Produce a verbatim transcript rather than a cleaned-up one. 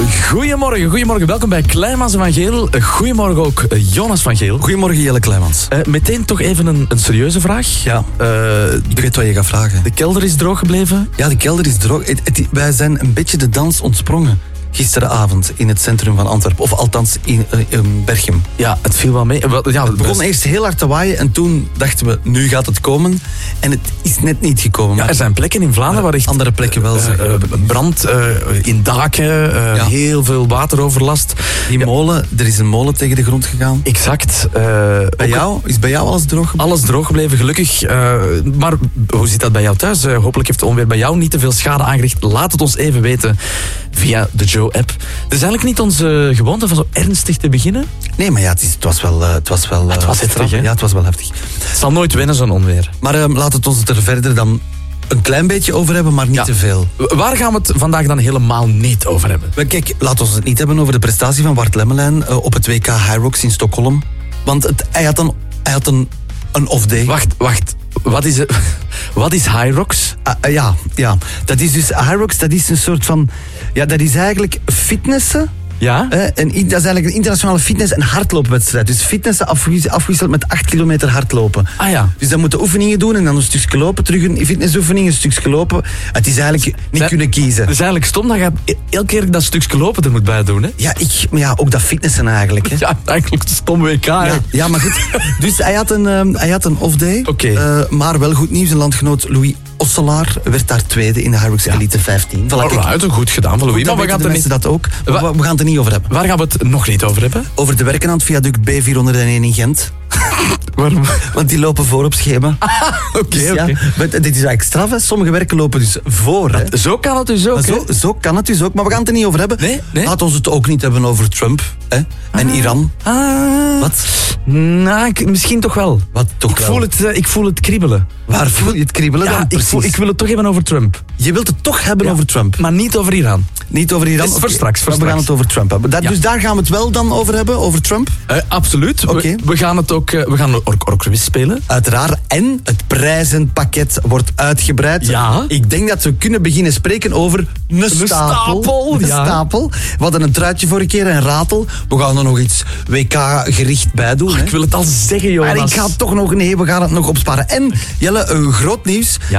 Goedemorgen, goedemorgen. Welkom bij Kleimans van Geel. Goedemorgen ook Jonas van Geel. Goedemorgen Jelle Kleimans. Uh, meteen toch even een, een serieuze vraag. Ja, uh, ik weet wat je gaat vragen. De kelder is droog gebleven? Ja, de kelder is droog. Het, het, wij zijn een beetje de dans ontsprongen. Gisteravond in het centrum van Antwerpen. Of althans in, uh, in Berchem. Ja, het viel wel mee. Ja, het begon eerst heel hard te waaien en toen dachten we, nu gaat het komen. En het is net niet gekomen. Ja, er zijn plekken in Vlaanderen waar echt... Andere plekken wel. Uh, uh, brand uh, in daken, uh, ja. heel veel wateroverlast. Die molen, er is een molen tegen de grond gegaan. Exact. Uh, bij jou? Is bij jou alles droog gebleven? Alles droog gebleven, gelukkig. Uh, maar hoe zit dat bij jou thuis? Uh, hopelijk heeft het onweer bij jou niet te veel schade aangericht. Laat het ons even weten via de Joe-app. Het is eigenlijk niet onze gewoonte van zo ernstig te beginnen. Nee, maar ja, het, is, het was wel... Uh, het was wel uh, het was heftig, hè? Ja, het was wel heftig. Het zal nooit winnen, zo'n onweer. Maar uh, laat het ons er verder dan een klein beetje over hebben, maar niet ja. te veel. Waar gaan we het vandaag dan helemaal niet over hebben? Kijk, laten we het niet hebben over de prestatie van Bart Lemmelijn uh, op het W K Hyrox in Stockholm. Want het, hij had een, hij had een, een off-day. Wacht, wacht. Wat is, het, wat is Hyrox? Uh, uh, ja, ja, dat is dus... Hyrox, dat is een soort van... Ja, dat is eigenlijk fitnessen. Ja? Uh, en, dat is eigenlijk een internationale fitness- en hardloopwedstrijd. Dus fitnessen afgewisseld met acht kilometer hardlopen. Ah ja. Dus dan moeten oefeningen doen en dan een stukje lopen, terug een fitnessoefening, een stukje lopen. Het is eigenlijk niet Zij, kunnen kiezen. Het is eigenlijk stom dat je elke keer dat stukje lopen er moet bij doen, hè? Ja, ik, maar ja, ook dat fitnessen eigenlijk. Hè? Ja, eigenlijk een stom W K. Ja, ja, maar goed. Dus hij had een, um, hij had een off-day. Oké. Okay. Uh, maar wel goed nieuws. Een landgenoot Louis Osselaar werd daar tweede in de Hyrox ja. Elite vijftien. Alright, goed gedaan van Louis. Goed, maar we gaan, het niet... dat ook. We, we gaan het er niet over hebben. Waar gaan we het nog niet over hebben? Over de werken aan het viaduct B vierhonderdéén in Gent. Waarom? Want die lopen voor op schema. Oké, okay, dus, oké. Okay. Ja, dit is eigenlijk straf, hè. Sommige werken lopen dus voor. Hè. Dat, zo kan het dus ook. Zo, zo kan het dus ook, maar we gaan het er niet over hebben. Nee, nee. Laat ons het ook niet hebben over Trump hè. En ah, Iran. Ah, Wat? Nou, ik, misschien toch wel. Wat toch ik wel? Voel het, uh, ik voel het kriebelen. Waar voel je het kriebelen ja, dan? Ik, voel, ik wil het toch hebben over Trump. Je wilt het toch hebben ja, over Trump? Maar niet over Iran. Niet over Iran? Dus voor okay. straks, voor maar straks. we gaan het over Trump hebben. Dat, ja. Dus daar gaan we het wel dan over hebben, over Trump? Uh, absoluut. Okay. We, we gaan het ook... Uh, we gaan de Orkrois spelen. Uiteraard. En het prijzenpakket wordt uitgebreid. Ja. Ik denk dat we kunnen beginnen spreken over een, een stapel. stapel. Een ja. stapel. We hadden een truitje vorige keer, een ratel. We gaan er nog iets W K-gericht bij doen. Oh, hè. Ik wil het al zeggen, Jonas. Maar ik ga het toch nog... Nee, we gaan het nog opsparen. En, Jelle, een groot nieuws. Ja.